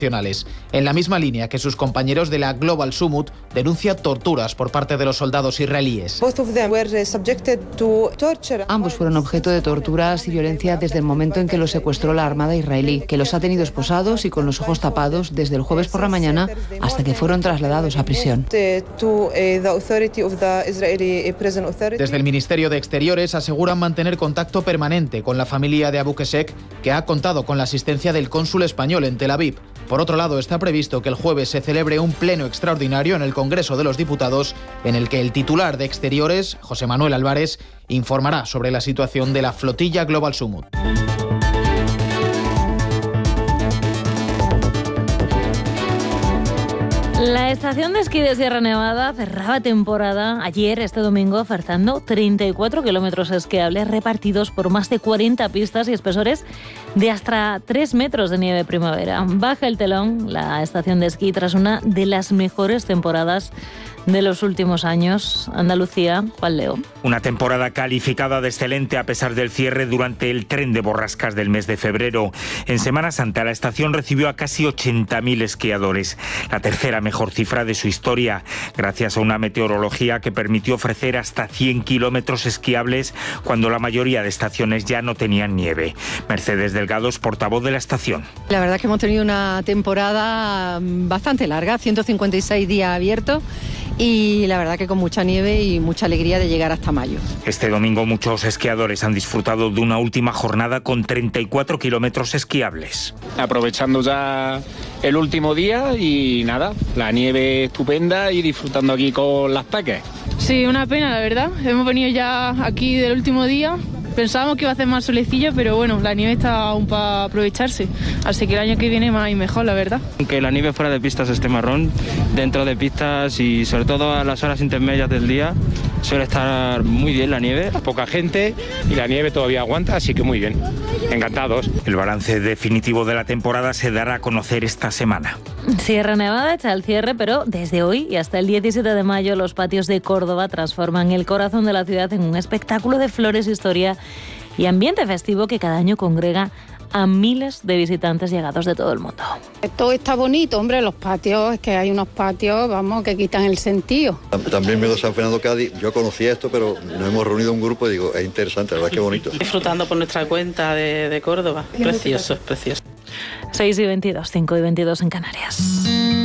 En la misma línea que sus compañeros de la Global Summit, denuncia torturas por parte de los soldados israelíes. Ambos fueron objeto de torturas y violencia desde el momento en que los secuestró la Armada israelí, que los ha tenido esposados y con los ojos tapados desde el jueves por la mañana hasta que fueron trasladados a prisión. Desde el Ministerio de Exteriores aseguran mantener contacto permanente con la familia de Abu Qeshek, que ha contado con la asistencia del cónsul español en Tel Aviv. Por otro lado, está previsto que el jueves se celebre un pleno extraordinario en el Congreso de los Diputados, en el que el titular de Exteriores, José Manuel Álvarez, informará sobre la situación de la flotilla Global Summit. La estación de esquí de Sierra Nevada cerraba temporada ayer, este domingo, ofertando 34 kilómetros esquiables repartidos por más de 40 pistas y espesores de hasta 3 metros de nieve primavera. Baja el telón la estación de esquí tras una de las mejores temporadas de los últimos años. Andalucía, Juan Leo. Una temporada calificada de excelente a pesar del cierre durante el tren de borrascas del mes de febrero. En Semana Santa la estación recibió a casi 80.000 esquiadores, la tercera mejor cifra de su historia, gracias a una meteorología que permitió ofrecer hasta 100 kilómetros esquiables cuando la mayoría de estaciones ya no tenían nieve. Mercedes Delgado es portavoz de la estación. La verdad es que hemos tenido una temporada bastante larga, 156 días abiertos. Y la verdad que con mucha nieve y mucha alegría de llegar hasta mayo. Este domingo muchos esquiadores han disfrutado de una última jornada con 34 kilómetros esquiables. Aprovechando ya el último día y nada, la nieve estupenda y disfrutando aquí con las peques. Sí, una pena la verdad. Hemos venido ya aquí del último día. Pensábamos que iba a hacer más solecillo, pero bueno, la nieve está aún para aprovecharse. Así que el año que viene más y mejor, la verdad. Aunque la nieve fuera de pistas esté marrón, dentro de pistas y sobre todo a las horas intermedias del día suele estar muy bien la nieve. Poca gente y la nieve todavía aguanta, así que muy bien. Encantados. El balance definitivo de la temporada se dará a conocer esta semana. Sierra Nevada echa el cierre, pero desde hoy y hasta el 17 de mayo los patios de Córdoba transforman el corazón de la ciudad en un espectáculo de flores, historia y ambiente festivo que cada año congrega a miles de visitantes llegados de todo el mundo. Todo está bonito, hombre, los patios, es que hay unos patios, vamos, que quitan el sentido. También me he ido a San Fernando Cádiz, yo conocía esto, pero nos hemos reunido un grupo y digo, es interesante, la verdad, qué bonito. Disfrutando por nuestra cuenta de Córdoba, precioso, precioso. 6:22, 5:22 en Canarias.